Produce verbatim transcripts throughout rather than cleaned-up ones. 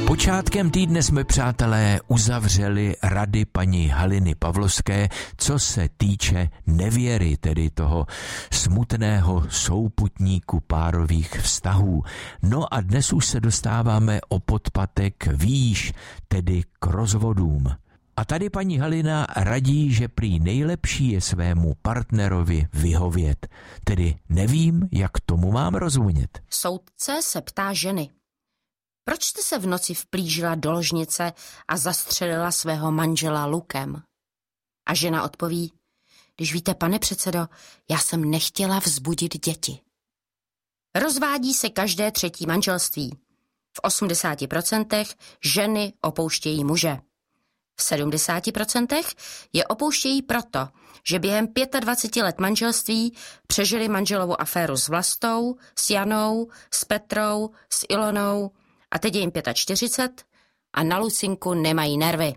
Počátkem týdne jsme, přátelé, uzavřeli rady paní Haliny Pavlovské, co se týče nevěry, tedy toho smutného souputníku párových vztahů. No a dnes už se dostáváme o podpatek výš, tedy k rozvodům. A tady paní Halina radí, že prý nejlepší je svému partnerovi vyhovět. Tedy nevím, jak tomu mám rozumět. Soudce se ptá ženy. Proč jste se v noci vplížila do ložnice a zastřelila svého manžela lukem? A žena odpoví, když víte, pane předsedo, já jsem nechtěla vzbudit děti. Rozvádí se každé třetí manželství. V osmdesáti procentech ženy opouštějí muže. V sedmdesáti procentech je opouštějí proto, že během dvaceti pěti let manželství přežili manželovu aféru s Vlastou, s Janou, s Petrou, s Ilonou a teď je jim čtyřicet pět a na Lucinku nemají nervy.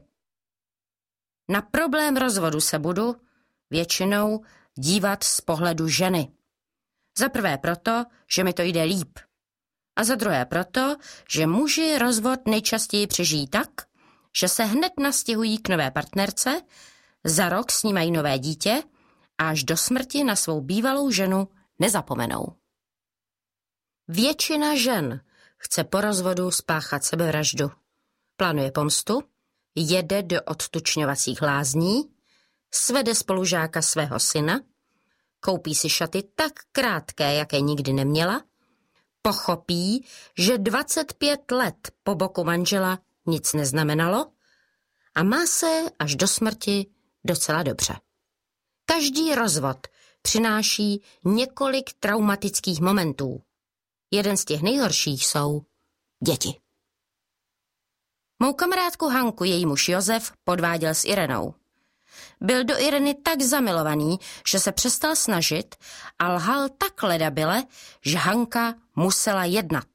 Na problém rozvodu se budu většinou dívat z pohledu ženy. Za prvé proto, že mi to jde líp. A za druhé proto, že muži rozvod nejčastěji přežijí tak, že se hned nastěhují k nové partnerce, za rok s ní mají nové dítě a až do smrti na svou bývalou ženu nezapomenou. Většina žen chce po rozvodu spáchat sebevraždu. Plánuje pomstu, jede do odtučňovacích lázní, svede spolužáka svého syna, koupí si šaty tak krátké, jaké nikdy neměla, pochopí, že dvacet pět let po boku manžela nic neznamenalo a má se až do smrti docela dobře. Každý rozvod přináší několik traumatických momentů. Jeden z těch nejhorších jsou děti. Mou kamarádku Hanku její muž Josef podváděl s Irenou. Byl do Ireny tak zamilovaný, že se přestal snažit a lhal tak ledabyle, že Hanka musela jednat.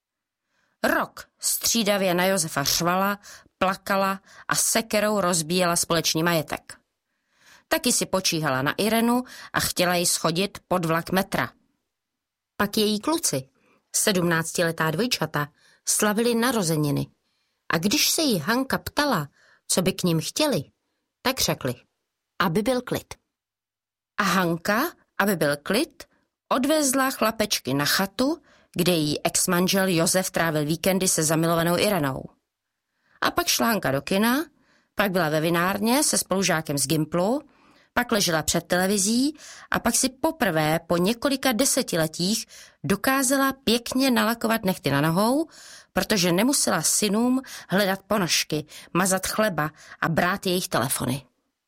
Rok střídavě na Josefa řvala, plakala a sekerou rozbíjela společný majetek. Taky si počíhala na Irenu a chtěla ji schodit pod vlak metra. Pak její kluci, sedmnáctiletá dvojčata, slavili narozeniny. A když se jí Hanka ptala, co by k nim chtěli, tak řekli, aby byl klid. A Hanka, aby byl klid, odvezla chlapečky na chatu, kde její ex-manžel Josef trávil víkendy se zamilovanou Irenou. A pak šla Hanka do kina, pak byla ve vinárně se spolužákem z Gimplu, pak ležela před televizí a pak si poprvé po několika desetiletích dokázala pěkně nalakovat nehty na nohou, protože nemusela synům hledat ponožky, mazat chleba a brát jejich telefony.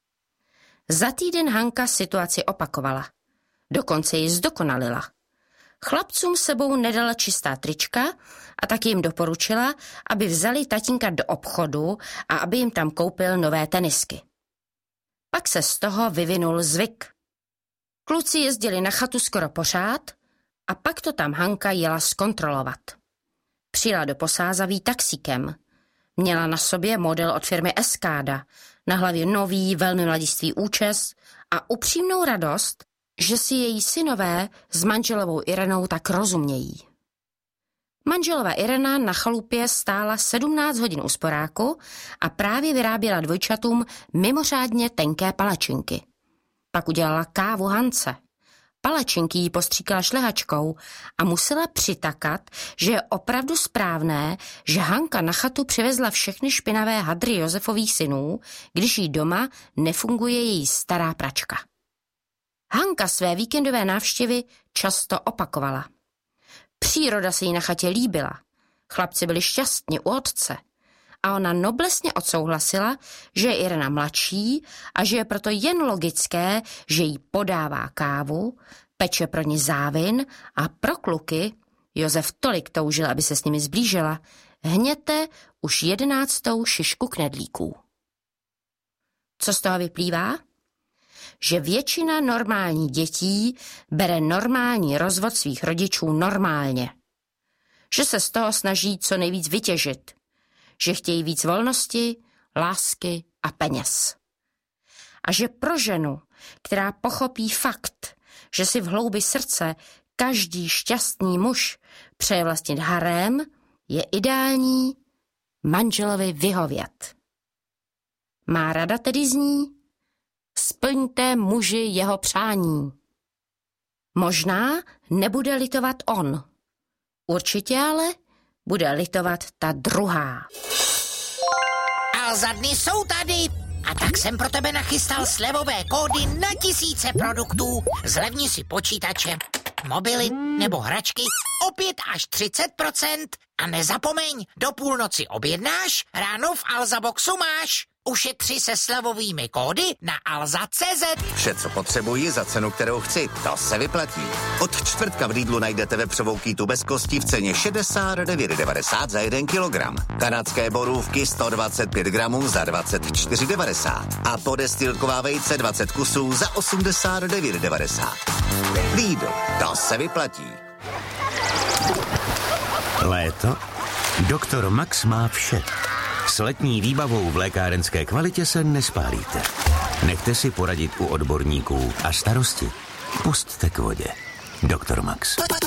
Za týden Hanka situaci opakovala. Dokonce ji zdokonalila. Chlapcům sebou nedala čistá trička a tak jim doporučila, aby vzali tatínka do obchodu a aby jim tam koupil nové tenisky. Pak se z toho vyvinul zvyk. Kluci jezdili na chatu skoro pořád a pak to tam Hanka jela zkontrolovat. Přijela do Posázaví taxíkem. Měla na sobě model od firmy Escada, na hlavě nový, velmi mladistvý účes a upřímnou radost, že si její synové s manželovou Irenou tak rozumějí. Manželova Irena na chalupě stála sedmnáct hodin u sporáku a právě vyráběla dvojčatům mimořádně tenké palačinky. Pak udělala kávu Hance. Palačinky jí postříkala šlehačkou a musela přitakat, že je opravdu správné, že Hanka na chatu přivezla všechny špinavé hadry Josefových synů, když jí doma nefunguje její stará pračka. Hanka své víkendové návštěvy často opakovala. Příroda se jí na chatě líbila, chlapci byli šťastní u otce a ona noblesně odsouhlasila, že je Irena mladší a že je proto jen logické, že jí podává kávu, peče pro ní závin a pro kluky, Josef tolik toužil, aby se s nimi zblížila, hněte už jedenáctou šišku knedlíků. Co z toho vyplývá? Že většina normálních dětí bere normální rozvod svých rodičů normálně. Že se z toho snaží co nejvíc vytěžit. Že chtějí víc volnosti, lásky a peněz. A že pro ženu, která pochopí fakt, že si v hloubi srdce každý šťastný muž přeje vlastnit harém, je ideální manželovi vyhovět. Má rada tedy zní: splňte muži jeho přání. Možná nebude litovat on. Určitě ale bude litovat ta druhá. Alza-dny jsou tady. A tak jsem pro tebe nachystal slevové kódy na tisíce produktů. Zlevni si počítače, mobily nebo hračky o pět až třicet procent. A nezapomeň, do půlnoci objednáš, ráno v Alza Boxu máš. Ušetři se slevovými kódy na alza tečka cé zet. Vše, co potřebuji za cenu, kterou chci, to se vyplatí. Od čtvrtka v Lidlu najdete vepřovou kýtu bez kostí v ceně šedesát devět devadesát za jeden kilogram. Kanadské borůvky sto dvacet pět gramů za dvacet čtyři devadesát. A podestýlková vejce dvacet kusů za osmdesát devět devadesát. Lidl, to se vyplatí. Léto? Doktor Max má vše. S letní výbavou v lékárenské kvalitě se nespálíte. Nechte si poradit u odborníků a starosti pusťte k vodě. Doktor Max.